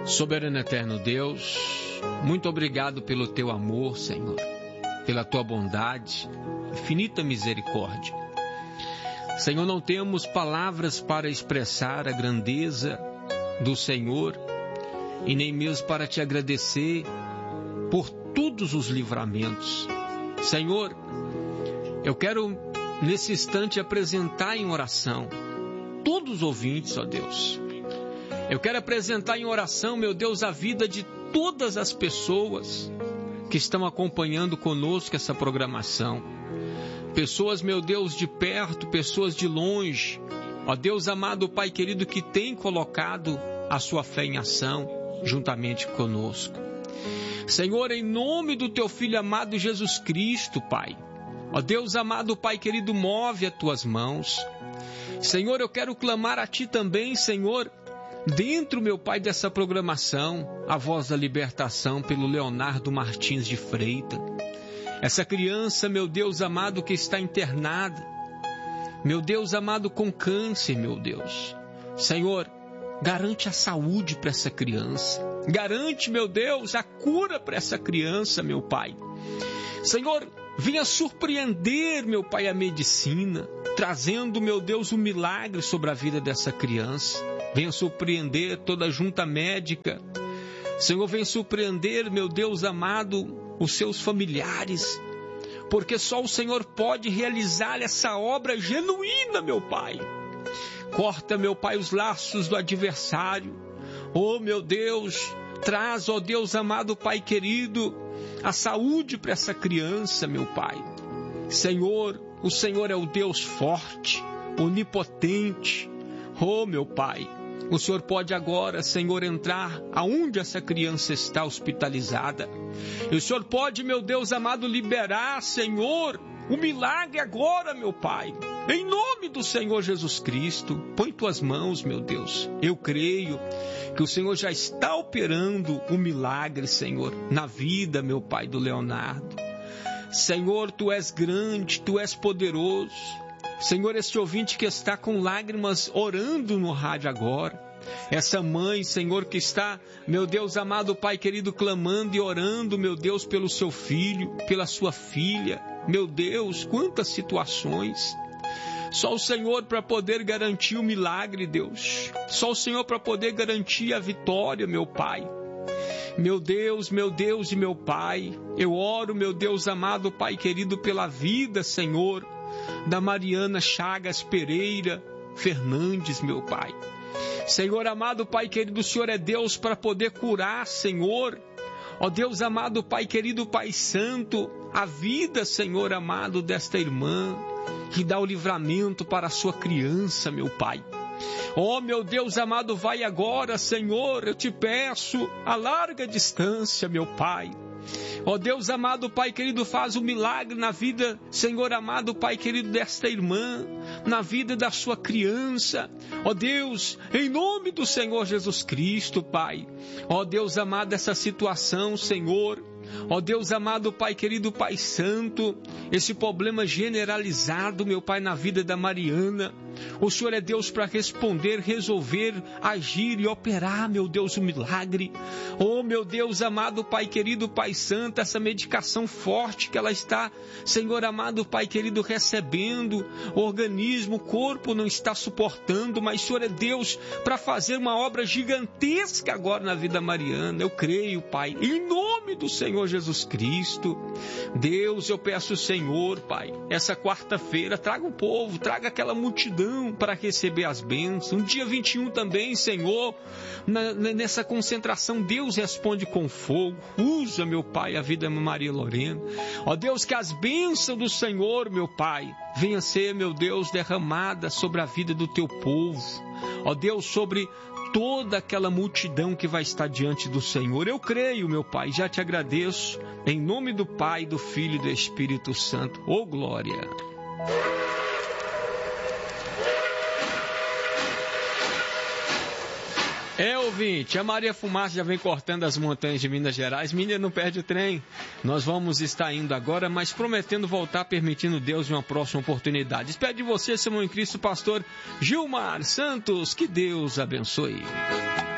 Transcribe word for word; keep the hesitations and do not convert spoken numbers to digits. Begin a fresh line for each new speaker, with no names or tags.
Soberano eterno Deus, muito obrigado pelo teu amor, Senhor, pela tua bondade, infinita misericórdia. Senhor, não temos palavras para expressar a grandeza do Senhor e nem mesmo para te agradecer por todos os livramentos. Senhor, eu quero nesse instante apresentar em oração todos os ouvintes, ó Deus. Eu quero apresentar em oração, meu Deus, a vida de todas as pessoas que estão acompanhando conosco essa programação. Pessoas, meu Deus, de perto, pessoas de longe. Ó Deus amado, Pai querido, que tem colocado a sua fé em ação juntamente conosco. Senhor, em nome do teu Filho amado Jesus Cristo, Pai. Ó Deus amado, Pai querido, move as tuas mãos. Senhor, eu quero clamar a Ti também, Senhor, dentro, meu Pai, dessa programação, a voz da libertação pelo Leonardo Martins de Freitas. Essa criança, meu Deus amado, que está internada, meu Deus amado, com câncer, meu Deus. Senhor, garante a saúde para essa criança. Garante, meu Deus, a cura para essa criança, meu Pai. Senhor, venha surpreender, meu Pai, a medicina, trazendo, meu Deus, um milagre sobre a vida dessa criança. Venha surpreender toda a junta médica. Senhor, venha surpreender, meu Deus amado, os seus familiares, porque só o Senhor pode realizar essa obra genuína, meu Pai. Corta, meu Pai, os laços do adversário. Oh, meu Deus, traz, ó Deus amado, Pai querido, a saúde para essa criança, meu Pai. Senhor, o Senhor é o Deus forte, onipotente. Oh, meu Pai, o Senhor pode agora, Senhor, entrar aonde essa criança está hospitalizada. E o Senhor pode, meu Deus amado, liberar, Senhor, o milagre agora, meu Pai. Em nome do Senhor Jesus Cristo, põe tuas mãos, meu Deus. Eu creio que o Senhor já está operando o milagre, Senhor, na vida, meu Pai, do Leonardo. Senhor, Tu és grande, Tu és poderoso. Senhor, este ouvinte que está com lágrimas orando no rádio agora, essa mãe, Senhor, que está, meu Deus amado, Pai querido, clamando e orando, meu Deus, pelo seu filho, pela sua filha, meu Deus, quantas situações. Só o Senhor para poder garantir o milagre, Deus. Só o Senhor para poder garantir a vitória, meu Pai. Meu Deus, meu Deus e meu Pai, eu oro, meu Deus amado, Pai querido, pela vida, Senhor, da Mariana Chagas Pereira Fernandes, meu Pai. Senhor amado, Pai querido, o Senhor é Deus para poder curar, Senhor. Ó Deus amado, Pai querido, Pai santo, a vida, Senhor amado, desta irmã, que dá o livramento para a sua criança, meu Pai. Ó meu Deus amado, vai agora, Senhor, eu te peço, a larga distância, meu Pai. Ó Deus amado, Pai querido, faz um milagre na vida, Senhor amado, Pai querido, desta irmã, na vida da sua criança. Ó Deus, em nome do Senhor Jesus Cristo, Pai. Ó Deus amado, essa situação, Senhor. Ó Deus amado, Pai querido, Pai santo, esse problema generalizado, meu Pai, na vida da Mariana. O Senhor é Deus para responder, resolver, agir e operar, meu Deus, o milagre. Oh, meu Deus amado, Pai querido, Pai santo, essa medicação forte que ela está, Senhor amado, Pai querido, recebendo, o organismo, o corpo não está suportando, mas o Senhor é Deus para fazer uma obra gigantesca agora na vida da Mariana. Eu creio, Pai, em nome do Senhor Jesus Cristo. Deus, eu peço, Senhor, Pai, essa quarta-feira, traga o povo, traga aquela multidão para receber as bênçãos. Um dia vinte e um também, Senhor, na, nessa concentração, Deus responde com fogo. Usa, meu Pai, a vida de Maria Lorena. Ó Deus, que as bênçãos do Senhor, meu Pai, venham ser, meu Deus, derramadas sobre a vida do teu povo. Ó Deus, sobre toda aquela multidão que vai estar diante do Senhor. Eu creio, meu Pai, já te agradeço, em nome do Pai, do Filho e do Espírito Santo. Ô glória! É, ouvinte, a Maria Fumaça já vem cortando as montanhas de Minas Gerais. Menina, não perde o trem. Nós vamos estar indo agora, mas prometendo voltar, permitindo Deus, em uma próxima oportunidade. Espero de você, seu irmão em Cristo, pastor Gilmar Santos. Que Deus abençoe.